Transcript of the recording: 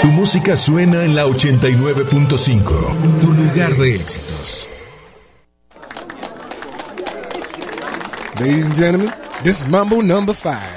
Tu música suena en la 89.5, tu lugar de éxitos. Ladies and gentlemen, this is Mambo number 5.